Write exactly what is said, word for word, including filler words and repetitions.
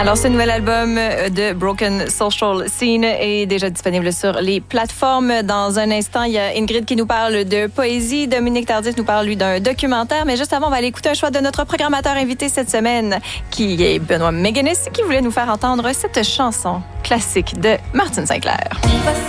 Alors, ce nouvel album de Broken Social Scene est déjà disponible sur les plateformes. Dans un instant, il y a Ingrid qui nous parle de poésie. Dominique Tardif nous parle, lui, d'un documentaire. Mais juste avant, on va aller écouter un choix de notre programmateur invité cette semaine, qui est Benoît Méguenis, qui voulait nous faire entendre cette chanson classique de Martin Sinclair.